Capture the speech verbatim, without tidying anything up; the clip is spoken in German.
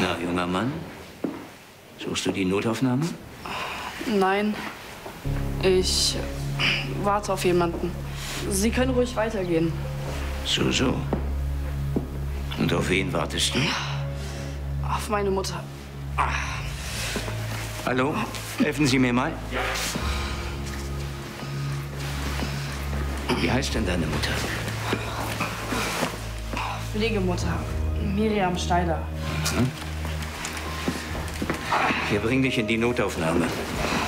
Na, junger Mann, suchst du die Notaufnahme? Nein, ich warte auf jemanden. Sie können ruhig weitergehen. So, so. Und auf wen wartest du? Auf meine Mutter. Hallo? Helfen Sie mir mal? Ja. Wie heißt denn deine Mutter? Pflegemutter. Miriam Steiler. Hm? Wir bringen dich in die Notaufnahme.